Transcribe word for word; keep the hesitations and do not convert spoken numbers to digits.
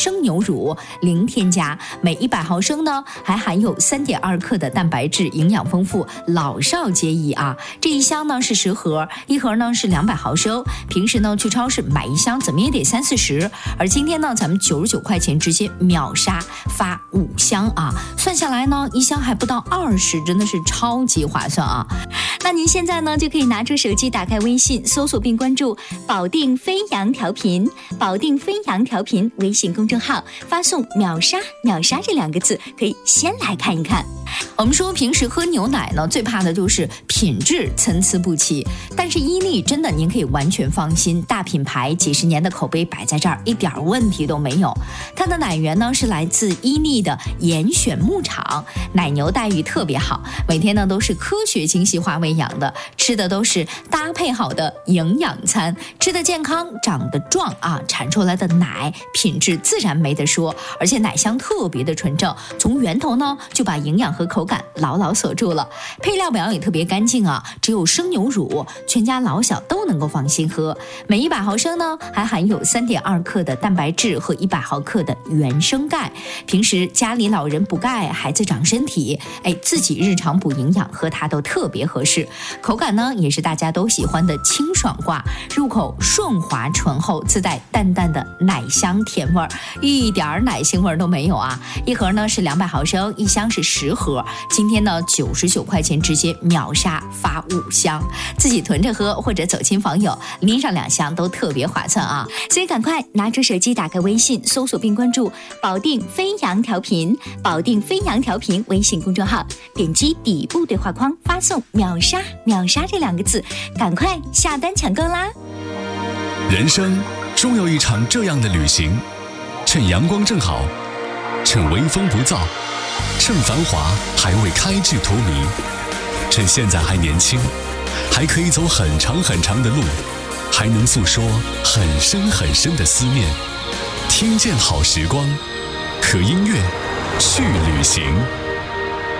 生牛乳，零添加，每一百毫升呢还含有三点二克的蛋白质，营养丰富，老少皆宜啊。这一箱呢是十盒，一盒呢是两百毫升，平时呢去超市买一箱怎么也得三四十，而今天呢咱们九十九块钱直接秒杀发五箱啊，算下来呢一箱还不到二十，真的是超级划算啊。那您现在呢就可以拿出手机，打开微信，搜索并关注保定飞扬调频，保定飞扬调频微信公众号，发送秒杀秒杀这两个字，可以先来看一看。我们说平时喝牛奶呢，最怕的就是品质参差不齐，但是伊利真的您可以完全放心，大品牌几十年的口碑摆在这儿，一点问题都没有。它的奶源呢是来自伊利的严选牧场，奶牛待遇特别好，每天呢都是科学精细化喂养的，吃的都是搭配好的营养餐，吃的健康，长得壮啊，产出来的奶品质自然没得说，而且奶香特别的纯正，从源头呢就把营养和口感牢牢锁住了。配料表也特别干净啊，只有生牛乳，全家老小都能够放心喝。每一百毫升呢还含有三点二克的蛋白质和一百毫克的原生钙，平时家里老人补钙，孩子长身体，哎，自己日常补营养，喝它都特别合适。口感呢也是大家都喜欢的清爽挂，入口顺滑醇厚，自带淡淡的奶香甜味儿，一点奶腥味都没有啊。一盒呢是两百毫升，一箱是十盒，今天呢九十九块钱直接秒杀发五箱，自己囤着喝或者走亲访友拎上两箱都特别划算啊。所以赶快拿出手机，打开微信，搜索并关注保定飞扬调频，保定飞扬调频微信公众号，点击底部对话框，发送秒杀秒杀这两个字，赶快下单抢购啦。 人生终有一场这样的旅行，趁阳光正好，趁微风不燥，趁繁华还未开至荼蘼，趁现在还年轻，还可以走很长很长的路，还能诉说很深很深的思念。听见好时光，和音乐去旅行。